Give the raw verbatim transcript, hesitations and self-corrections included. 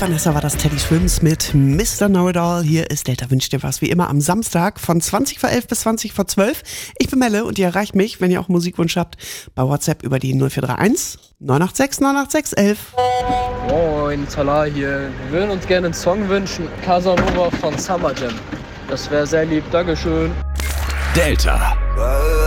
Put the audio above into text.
Vanessa war das, Teddy Swims mit Mister Know-It-All. Hier ist Delta wünscht dir was, wie immer am Samstag von zwanzig vor elf bis zwanzig vor zwölf. Ich bin Melle und ihr erreicht mich, wenn ihr auch Musikwunsch habt, bei WhatsApp über die null vier drei eins neun acht sechs neun acht sechs eins eins. Moin, Salah hier. Wir würden uns gerne einen Song wünschen, Casanova von Summer Jam. Das wäre sehr lieb, Dankeschön. Delta.